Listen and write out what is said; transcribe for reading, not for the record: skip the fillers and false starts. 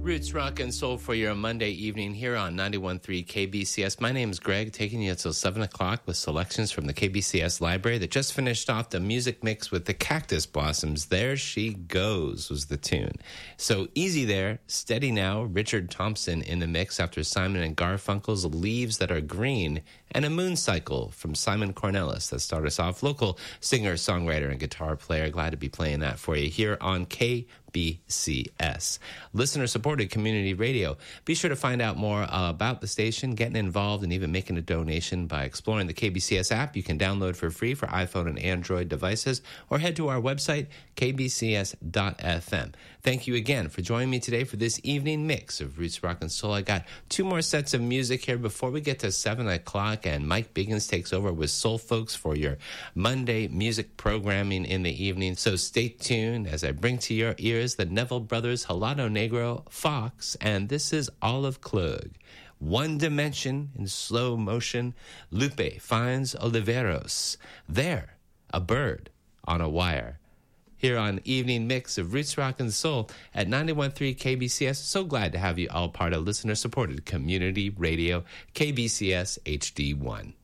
Roots Rock and Soul for your Monday evening here on 91.3 KBCS. My name is Greg, taking you until 7 o'clock with selections from the KBCS library that just finished off the music mix with the Cactus Blossoms. There She Goes was the tune. So Easy There, Steady Now, Richard Thompson in the mix after Simon and Garfunkel's Leaves That Are Green, and a Moon Cycle from Simon Cornelis that started us off. Local singer, songwriter, and guitar player. Glad to be playing that for you here on KBCS. Listener-supported community radio. Be sure to find out more about the station, getting involved, and even making a donation by exploring the KBCS app. You can download for free for iPhone and Android devices, or head to our website, kbcs.fm. Thank you again for joining me today for this evening mix of Roots Rock and Soul. I got two more sets of music here before we get to 7 o'clock, and Mike Biggins takes over with Soul Folks for your Monday music programming in the evening. So stay tuned as I bring to your ears the Neville Brothers, Helado Negro, Fox, and this is Olive Klug. One Dimension in slow motion, Lupe finds Oliveros. There, a bird on a wire. Here on Evening Mix of Roots Rock and Soul at 91.3 KBCS. So glad to have you all part of listener-supported community radio, KBCS HD1.